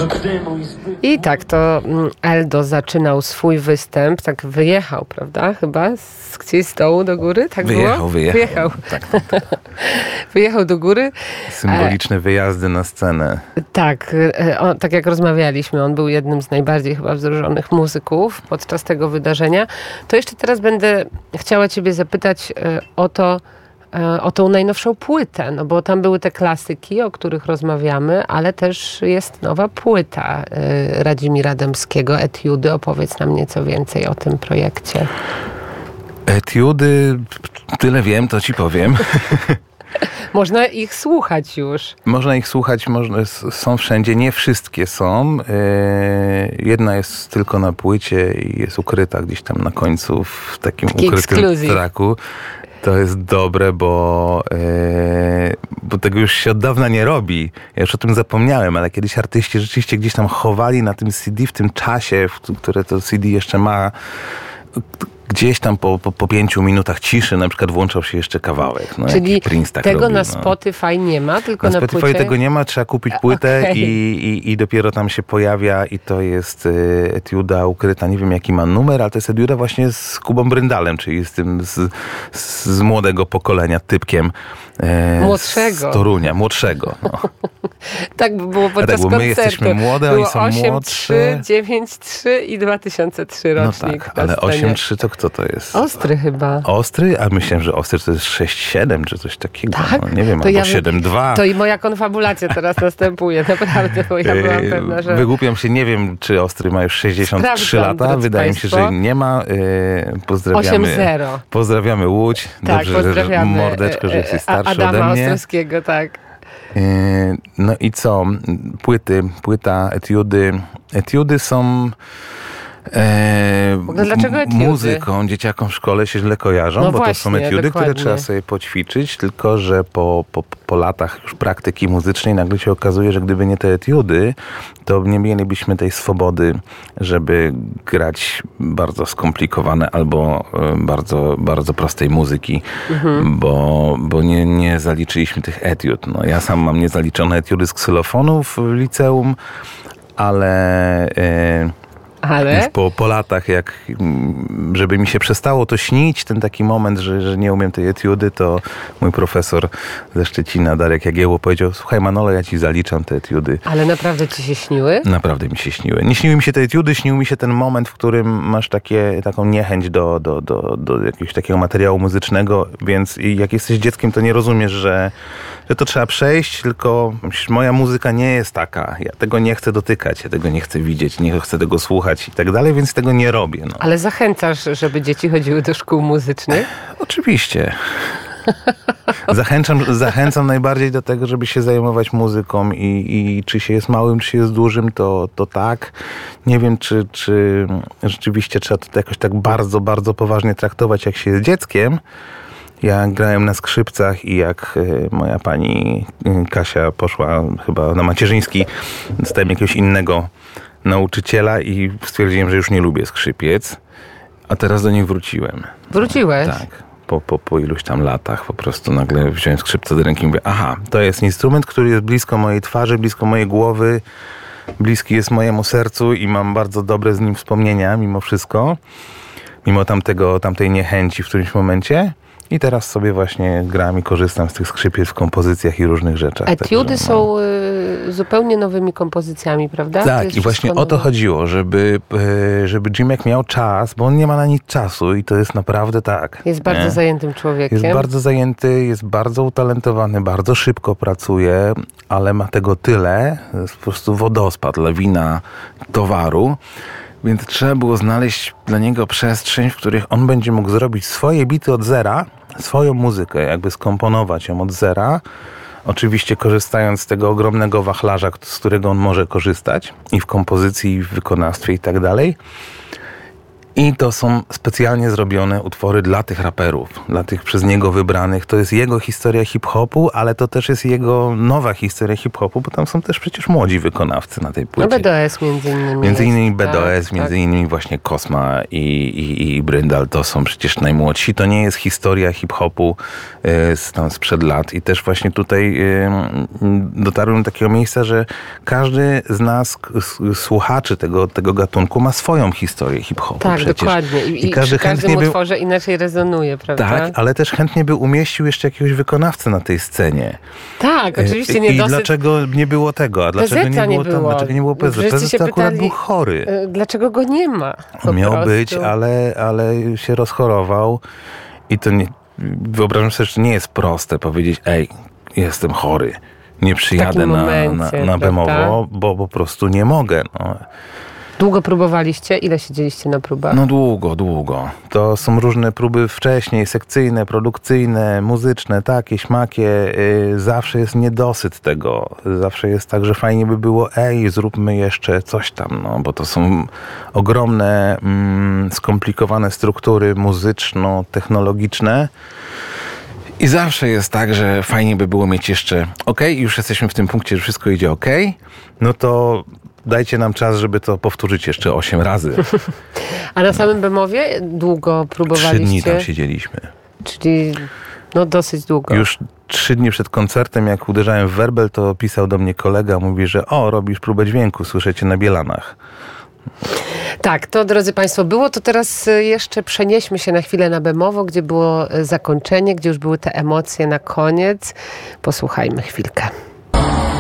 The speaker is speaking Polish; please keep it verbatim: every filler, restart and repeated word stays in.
I tak to Eldo zaczynał swój występ, tak wyjechał, prawda? Chyba z gdzieś z dołu do góry, tak wyjechał, było? Wyjechał, wyjechał. tak, tak, tak. Wyjechał do góry. Symboliczne wyjazdy na scenę. Tak, on, tak jak rozmawialiśmy, on był jednym z najbardziej chyba wzruszonych muzyków podczas tego wydarzenia. To jeszcze teraz będę chciała ciebie zapytać o to, o tą najnowszą płytę, no bo tam były te klasyki, o których rozmawiamy, ale też jest nowa płyta Radzimira Dębskiego, Etiudy. Opowiedz nam nieco więcej o tym projekcie. Etiudy, tyle wiem, to ci powiem. Można ich słuchać już. Można ich słuchać, można, są wszędzie, nie wszystkie są. Jedna jest tylko na płycie i jest ukryta gdzieś tam na końcu w takim Taki ukrytym ekskluzyw. traku. To jest dobre, bo, yy, bo tego już się od dawna nie robi. Ja już o tym zapomniałem, ale kiedyś artyści rzeczywiście gdzieś tam chowali na tym C D w tym czasie, w które to C D jeszcze ma, gdzieś tam po, po, po pięciu minutach ciszy na przykład włączał się jeszcze kawałek. No, czyli Prince tak tego robi, na no. Spotify nie ma, tylko na na Spotify płycie? tego nie ma, trzeba kupić płytę okay. i, i, i dopiero tam się pojawia i to jest y, etiuda ukryta, nie wiem jaki ma numer, ale to jest etiuda właśnie z Kubą Bryndalem, czyli z tym z, z, z młodego pokolenia typkiem e, młodszego. Z Torunia, młodszego. No. Tak było podczas tak, bo my koncertu. jesteśmy młode, było oni są osiem młodsze. trzy, dziewięć trzy i dwa tysiące trzy rocznik. No tak, ale osiem trzy to kto to jest? Ostry chyba. Ostry? A myślałem, że Ostry to jest sześć siedem czy coś takiego. Tak? No, nie wiem, to albo ja, siedem dwa. To i moja konfabulacja teraz następuje, naprawdę, bo ja byłam pewna, że... Wygłupiam się, nie wiem, czy Ostry ma już sześćdziesiąt trzy Sprawdzam, lata. Wydaje mi się, państwo. że nie ma. Pozdrawiamy. osiem zero. Pozdrawiamy Łódź. Tak, Dobrze, pozdrawiamy. Że mordeczko, że jesteś starszy Adama ode mnie. Ostrowskiego, tak. No i co? Płyty, płyta, etiudy. Etiudy są... E, no dlaczego etiudy? Muzyką dzieciakom w szkole się źle kojarzą, no bo właśnie, to są etiudy, dokładnie. które trzeba sobie poćwiczyć, tylko że po, po, po latach już praktyki muzycznej nagle się okazuje, że gdyby nie te etiudy, to nie mielibyśmy tej swobody, żeby grać bardzo skomplikowane albo bardzo, bardzo prostej muzyki, mhm. bo, bo nie, nie zaliczyliśmy tych etiud. No, ja sam mam niezaliczone etiudy z ksylofonu w liceum, ale... E, Ale? Już po, po latach, jak żeby mi się przestało to śnić, ten taki moment, że, że nie umiem tej etiudy, to mój profesor ze Szczecina, Darek Jagiełło, powiedział: słuchaj Manolo, ja ci zaliczam te etiudy. Ale naprawdę ci się śniły? Naprawdę mi się śniły. Nie śniły mi się te etiudy, śnił mi się ten moment, w którym masz takie, taką niechęć do, do, do, do jakiegoś takiego materiału muzycznego, więc jak jesteś dzieckiem, to nie rozumiesz, że, że to trzeba przejść, tylko myślisz, moja muzyka nie jest taka, ja tego nie chcę dotykać, ja tego nie chcę widzieć, nie chcę tego słuchać i tak dalej, więc tego nie robię. No. Ale zachęcasz, żeby dzieci chodziły do szkół muzycznych? Oczywiście. Zachęcam, zachęcam najbardziej do tego, żeby się zajmować muzyką i, i czy się jest małym, czy się jest dużym, to, to tak. Nie wiem, czy, czy rzeczywiście trzeba to jakoś tak bardzo, bardzo poważnie traktować, jak się jest dzieckiem. Ja grałem na skrzypcach i jak moja pani Kasia poszła chyba na macierzyński, dostałem jakiegoś innego nauczyciela i stwierdziłem, że już nie lubię skrzypiec, a teraz do nich wróciłem. Wróciłeś? Tak. Po, po, po iluś tam latach po prostu nagle wziąłem skrzypce do ręki i mówię, aha, to jest instrument, który jest blisko mojej twarzy, blisko mojej głowy, bliski jest mojemu sercu i mam bardzo dobre z nim wspomnienia mimo wszystko, mimo tamtego, tamtej niechęci w którymś momencie. I teraz sobie właśnie gram i korzystam z tych skrzypiec w kompozycjach i różnych rzeczach. Etiudy Także, są y, zupełnie nowymi kompozycjami, prawda? Tak, i właśnie o to chodziło, żeby, żeby Jimek miał czas, bo on nie ma na nic czasu i to jest naprawdę tak. Jest bardzo nie? zajętym człowiekiem. Jest bardzo zajęty, jest bardzo utalentowany, bardzo szybko pracuje, ale ma tego tyle, jest po prostu wodospad, lawina towaru. Więc trzeba było znaleźć dla niego przestrzeń, w których on będzie mógł zrobić swoje bity od zera, swoją muzykę, jakby skomponować ją od zera. Oczywiście korzystając z tego ogromnego wachlarza, z którego on może korzystać i w kompozycji, i w wykonawstwie i tak dalej. I to są specjalnie zrobione utwory dla tych raperów, dla tych przez niego wybranych. To jest jego historia hip-hopu, ale to też jest jego nowa historia hip-hopu, bo tam są też przecież młodzi wykonawcy na tej płycie. No B D O S między innymi. Między innymi jest, B D O S, tak, między tak. innymi właśnie Kosma i, i, i Bryndal to są przecież najmłodsi. To nie jest historia hip-hopu y, z, tam sprzed lat. I też właśnie tutaj y, dotarłem do takiego miejsca, że każdy z nas, s- słuchaczy tego, tego gatunku ma swoją historię hip-hopu. Tak, przecież. dokładnie. I, I i każdy przy każdym chętnie był- utworze inaczej rezonuje, prawda? Tak, ale też chętnie by umieścił jeszcze jakiegoś wykonawcę na tej scenie. Tak, oczywiście nie I dosyć. dlaczego nie było tego? A dlaczego Pezeta nie było nie tam? było. Dlaczego nie było P Z? Wszyscy P Z się to akurat pytali, był chory. y, Dlaczego go nie ma? po Miał prostu. być, ale, ale się rozchorował i to nie, wyobrażam sobie, że nie jest proste powiedzieć, ej, jestem chory, nie przyjadę takim na, momencie, na, na prawda? Bemowo, bo po prostu nie mogę. No. Długo próbowaliście? Ile siedzieliście na próbach? no długo, długo. To są różne próby wcześniej, sekcyjne, produkcyjne, muzyczne, takie, śmakie. Yy, zawsze jest niedosyt tego. Zawsze jest tak, że fajnie by było, ej, zróbmy jeszcze coś tam, no, bo to są ogromne, mm, skomplikowane struktury muzyczno-technologiczne. I zawsze jest tak, że fajnie by było mieć jeszcze, okej, już jesteśmy w tym punkcie, że wszystko idzie okej, no to dajcie nam czas, żeby to powtórzyć jeszcze osiem razy. A na samym Bemowie długo Trzy próbowaliście? dni tam siedzieliśmy. Czyli no dosyć długo. Już trzy dni przed koncertem, jak uderzałem w werbel, to pisał do mnie kolega, mówi, że o, robisz próbę dźwięku, słyszycie na Bielanach. Tak, to drodzy Państwo było, to teraz y, jeszcze przenieśmy się na chwilę na Bemowo, gdzie było y, zakończenie, gdzie już były te emocje na koniec. Posłuchajmy chwilkę.